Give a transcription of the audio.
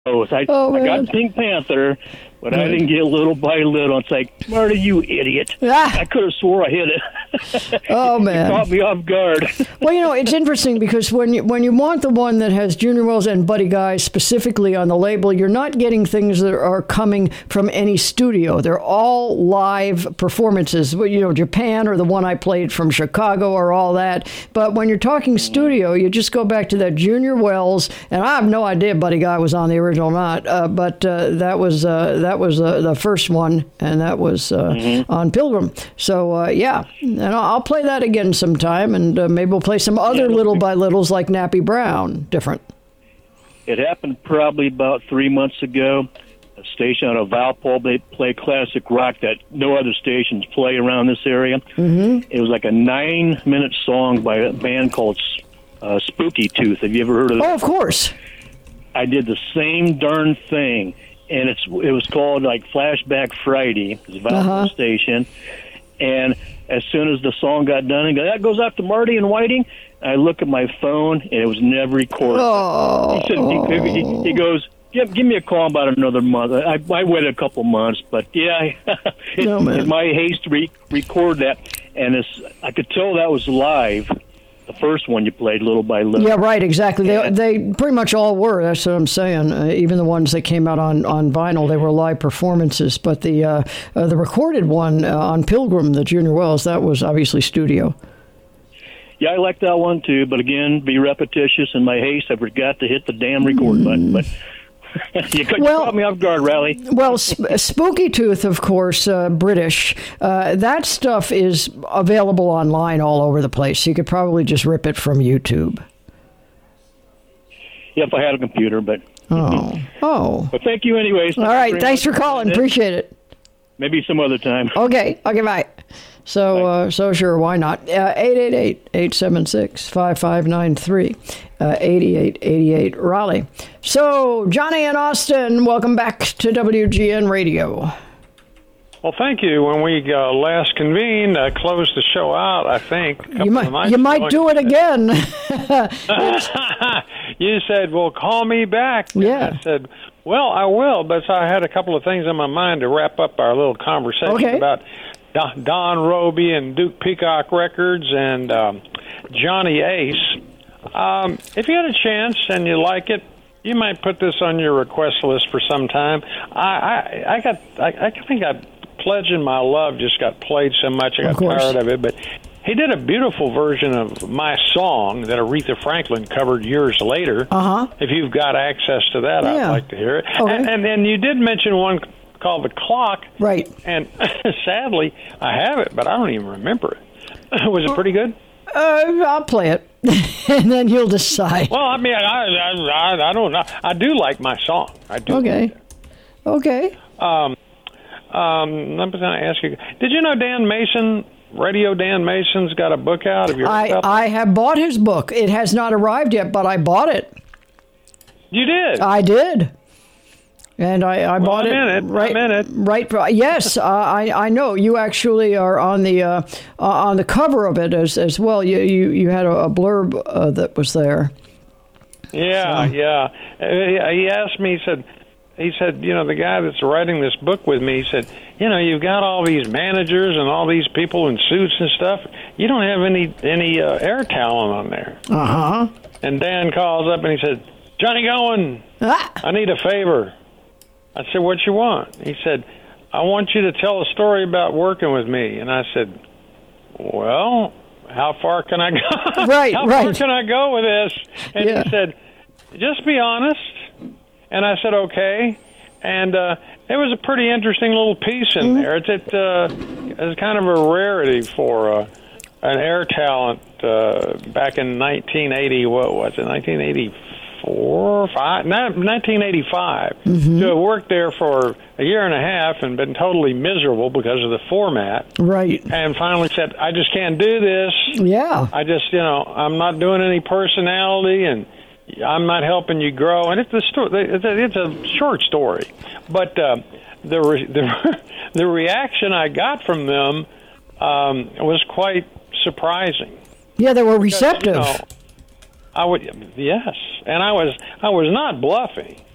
both. I got Pink Panther, but I didn't get Little by Little. It's like, Marty, you idiot. I could have swore I hit it. Oh, man. It caught me off guard. Well, it's interesting because when you want the one that has Junior Wells and Buddy Guy specifically on the label, you're not getting things that are coming from any studio. They're all live performances. Japan or the one I played from Chicago or all that. But when you're talking studio, you just go back to that Junior Wells, and I have no idea Buddy Guy was on the original or not, but that was the first one, and that was on Pilgrim. So, and I'll play that again sometime, and maybe we'll play some other Little by Littles like Nappy Brown, different. It happened probably about 3 months ago. A station out of Valpole, they play classic rock that no other stations play around this area. Mm-hmm. It was like a 9-minute song by a band called Spooky Tooth. Have you ever heard of that? Oh, of course. I did the same darn thing, and it was called like Flashback Friday. It was a Valpole station, and as soon as the song got done, and that goes out to Marty and Whiting. I look at my phone, and it was never recorded. Oh. He goes, give me a call about another month. I waited a couple months, but in my haste to record that, and I could tell that was live. The first one you played, Little by Little. Yeah, right, exactly. They pretty much all were. That's what I'm saying. Even the ones that came out on vinyl, they were live performances. But the recorded one on Pilgrim, the Junior Wells, that was obviously studio. Yeah, I like that one too. But again, be repetitious. In my haste, I forgot to hit the damn record button. But you caught me off guard, Rally. Well, Spooky Tooth, of course, British. That stuff is available online all over the place. You could probably just rip it from YouTube. Yeah, if I had a computer, but... Oh. But thank you anyways. All right, thanks for calling. Appreciate it. Maybe some other time. Okay, bye. So sure, why not? 888-876-5593, 8888 Raleigh. So, Johnny and Austin, welcome back to WGN Radio. Well, thank you. When we last convened, I closed the show out, I think. You might do it again. You said, well, call me back. Yeah. And I said, well, I will, but I had a couple of things on my mind to wrap up our little conversation about Don Roby and Duke Peacock Records and Johnny Ace. If you had a chance and you like it, you might put this on your request list for some time. I think Pledging My Love just got played so much I got tired of it, but he did a beautiful version of My Song that Aretha Franklin covered years later. If you've got access to that, I'd like to hear it. Okay. And then you did mention one called The Clock. Right. And sadly, I have it, but I don't even remember it. Was it pretty good? I'll play it, and then you'll decide. Well, I mean, I don't know. I do like My Song. I do. Okay. I'm going to ask you, did you know Dan Mason, Radio Dan Mason's got a book out? Have you heard about that? I have bought his book. It has not arrived yet, but I bought it. You did? I did. And I bought it. I'm in it. Right. Yes, I know. You actually are on the cover of it as well. You had a blurb that was there. Yeah. He asked me. He said, the guy that's writing this book with me, he said, you've got all these managers and all these people in suits and stuff. You don't have any air talent on there. And Dan calls up and he said, Johnny Gowan, I need a favor. I said, what you want? He said, I want you to tell a story about working with me. And I said, well, how far can I go? How far can I go with this? And he said, just be honest. And I said, okay. And it was a pretty interesting little piece in there. It's kind of a rarity for an air talent back in 1980. What was it? 1985. To have worked there for a year and a half and been totally miserable because of the format. Right. And finally said, I just can't do this. Yeah. I just, I'm not doing any personality and I'm not helping you grow. And it's a short story. But the reaction I got from them was quite surprising. Yeah, they were receptive. Yes, and I was not bluffing.